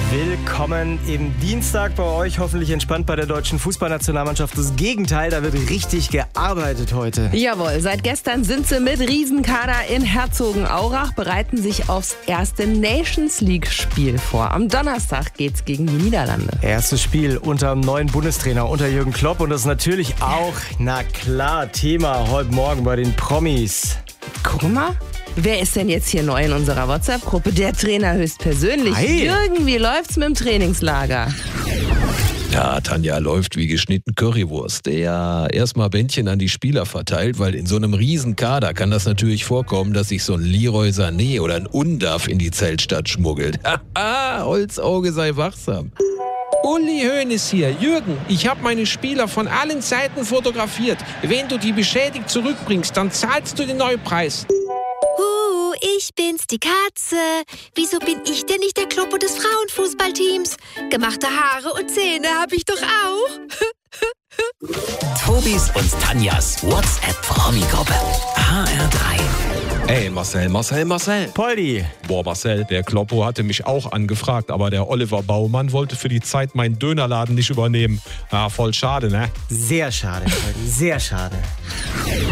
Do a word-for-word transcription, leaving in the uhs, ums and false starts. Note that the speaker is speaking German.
Willkommen im Dienstag bei euch, hoffentlich entspannt bei der deutschen Fußballnationalmannschaft. Das Gegenteil, da wird richtig gearbeitet heute. Jawohl, seit gestern sind sie mit Riesenkader in Herzogenaurach, bereiten sich aufs erste Nations League-Spiel vor. Am Donnerstag geht's gegen die Niederlande. Erstes Spiel unter dem neuen Bundestrainer, unter Jürgen Klopp. Und das ist natürlich auch, na klar, Thema heute Morgen bei den Promis. Guck mal. Wer ist denn jetzt hier neu in unserer WhatsApp-Gruppe? Der Trainer höchstpersönlich. Hi. Jürgen, wie läuft's mit dem Trainingslager? Ja, Tanja läuft wie geschnitten Currywurst, der erstmal Bändchen an die Spieler verteilt, weil in so einem riesen Kader kann das natürlich vorkommen, dass sich so ein Leroy Sané oder ein Undav in die Zeltstadt schmuggelt. Haha, Holzauge sei wachsam. Uli Hoeneß hier. Jürgen, ich habe meine Spieler von allen Seiten fotografiert. Wenn du die beschädigt zurückbringst, dann zahlst du den Neupreis. Uh, ich bin's, die Katze. Wieso bin ich denn nicht der Kloppo des Frauenfußballteams? Gemachte Haare und Zähne habe ich doch auch. Tobis und Tanjas WhatsApp-Promi-Gruppe. H R drei. Ey, Marcel, Marcel, Marcel. Poldi. Boah, Marcel, der Kloppo hatte mich auch angefragt, aber der Oliver Baumann wollte für die Zeit meinen Dönerladen nicht übernehmen. Ah, voll schade, ne? Sehr schade, Poldi, sehr schade.